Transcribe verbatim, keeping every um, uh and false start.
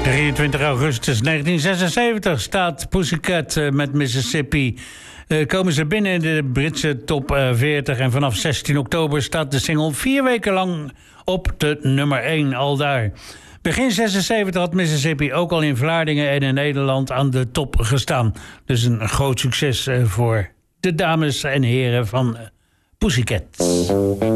drieëntwintig augustus negentien zesenzeventig staat Pussycat met Mississippi. Uh, komen ze binnen in de Britse top veertig. En vanaf zestien oktober staat de single vier weken lang op de nummer één aldaar. Begin zesenzeventig had Mississippi ook al in Vlaardingen en in Nederland aan de top gestaan. Dus een groot succes uh, voor de dames en heren van Pussycat.